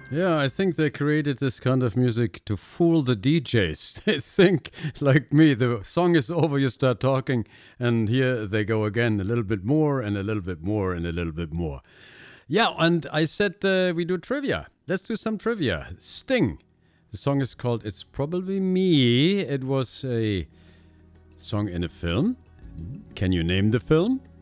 Yeah, I think they created this kind of music to fool the DJs. They think, like me, the song is over, you start talking, and here they go again, a little bit more, and a little bit more, and a little bit more. Yeah, and I said we do trivia. Let's do some trivia. Sting. The song is called It's Probably Me. It was a song in a film. Can you name the film?